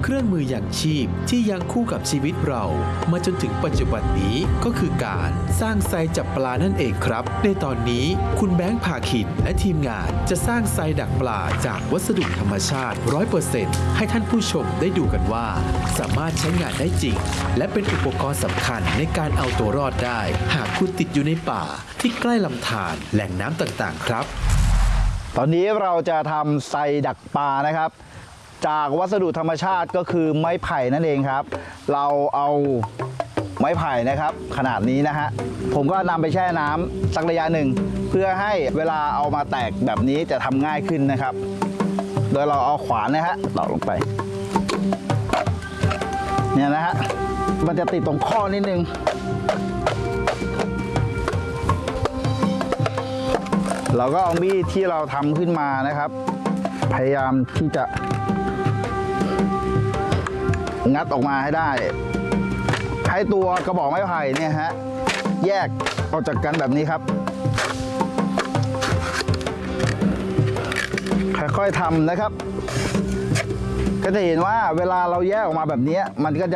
รื่องมืออย่างชีพที่ยังคู่กับชีวิตเรามาจนถึงปัจจุบันนี้ก็คือการสร้างไซจับปลานั่นเองครับในตอนนี้คุณแบงค์ภาคินและทีมงานจะสร้างไซดักปลาจากวัสดุธรรมชาติ 100% ให้ท่านผู้ชมได้ดูกันว่าสามารถใช้งานได้จริงและเป็นอุปกรณ์สำคัญในการเอาตัวรอดได้หากคุณติดอยู่ในป่าที่ใกล้ลำธารแหล่งน้ำต่างๆครับตอนนี้เราจะทำไซดักปลานะครับจากวัสดุธรรมชาติก็คือไม้ไผ่นั่นเองครับเราเอาไม้ไผ่นะครับขนาดนี้นะฮะผมก็นำไปแช่น้ำสักระยะหนึ่งเพื่อให้เวลาเอามาแตกแบบนี้จะทำง่ายขึ้นนะครับโดยเราเอาขวานนะฮะตอกลงไปเนี่ยนะฮะมันจะติดตรงข้อนิดนึงเราก็เอามีดที่เราทำขึ้นมานะครับพยายามที่จะงัดออกมาให้ได้ให้ตัวกระบอกไม้ไผ่เนี่ยฮะแยกออกจากกันแบบนี้ครับค่อยๆทำนะครับก็จะเห็นว่าเวลาเราแยกออกมาแบบนี้มันก็จะ